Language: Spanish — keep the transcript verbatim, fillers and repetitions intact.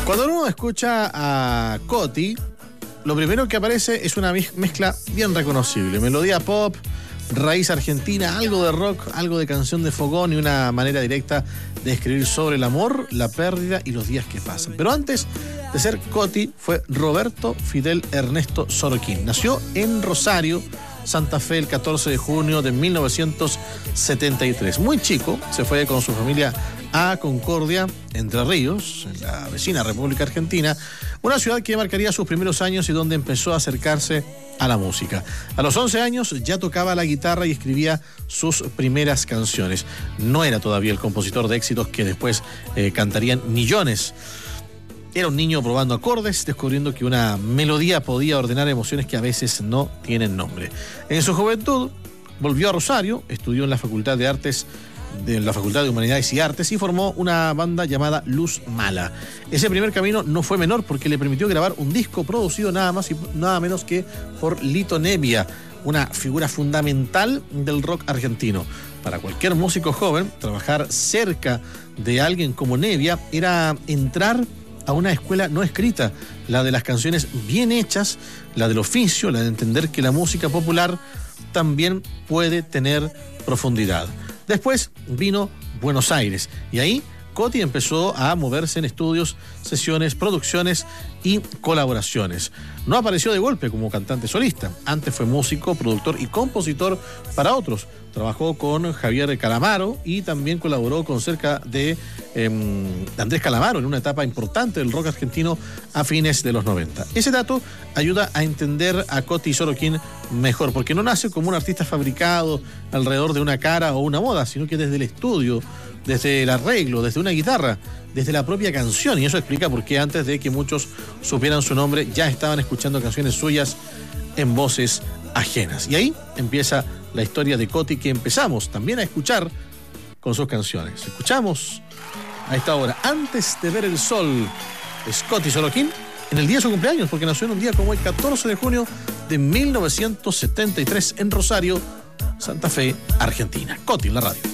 Cuando uno escucha a Coti, lo primero que aparece es una mezcla bien reconocible. Melodía pop, raíz argentina, algo de rock, algo de canción de fogón y una manera directa de escribir sobre el amor, la pérdida y los días que pasan. Pero antes de ser Coti fue Roberto Fidel Ernesto Sorokin. Nació en Rosario, Santa Fe, el catorce de junio de mil novecientos setenta y tres. Muy chico, se fue con su familia a Concordia, Entre Ríos, en la vecina República Argentina, una ciudad que marcaría sus primeros años y donde empezó a acercarse a la música. A los once años ya tocaba la guitarra y escribía sus primeras canciones. No era todavía el compositor de éxitos que después eh, cantarían millones. Era un niño probando acordes, descubriendo que una melodía podía ordenar emociones que a veces no tienen nombre. En su juventud volvió a Rosario, estudió en la Facultad de Artes de la Facultad de Humanidades y Artes y formó una banda llamada Luz Mala. Ese primer camino no fue menor porque le permitió grabar un disco producido nada más y nada menos que por Lito Nebbia, una figura fundamental del rock argentino. Para cualquier músico joven, trabajar cerca de alguien como Nebbia era entrar a una escuela no escrita, la de las canciones bien hechas, la del oficio, la de entender que la música popular también puede tener profundidad. Después vino Buenos Aires y ahí Coti empezó a moverse en estudios, sesiones, producciones y colaboraciones. No apareció de golpe como cantante solista. Antes fue músico, productor y compositor para otros. Trabajó con Javier Calamaro y también colaboró con cerca de eh, Andrés Calamaro en una etapa importante del rock argentino a fines de los noventa. Ese dato ayuda a entender a Coti Sorokin mejor, porque no nace como un artista fabricado alrededor de una cara o una moda, sino que desde el estudio, desde el arreglo, desde una guitarra, desde la propia canción. Y eso explica por qué antes de que muchos supieran su nombre ya estaban escuchando canciones suyas en voces ajenas. Y ahí empieza la historia de Coti, que empezamos también a escuchar con sus canciones. Escuchamos a esta hora, Antes de ver el sol, es Coti Sorokin en el día de su cumpleaños, porque nació en un día como el catorce de junio de mil novecientos setenta y tres en Rosario, Santa Fe, Argentina. Coti en la radio.